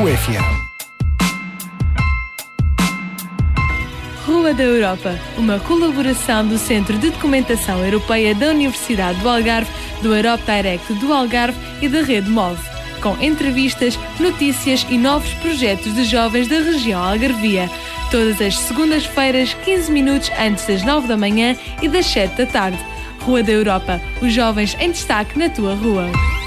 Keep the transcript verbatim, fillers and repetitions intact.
F M. Rua da Europa, uma colaboração do Centro de Documentação Europeia da Universidade do Algarve, do Europe Direct do Algarve e da Rede Move, com entrevistas, notícias e novos projetos de jovens da região algarvia, todas as segundas-feiras, quinze minutos antes das nove da manhã e das sete da tarde. Rua da Europa, os jovens em destaque na tua rua.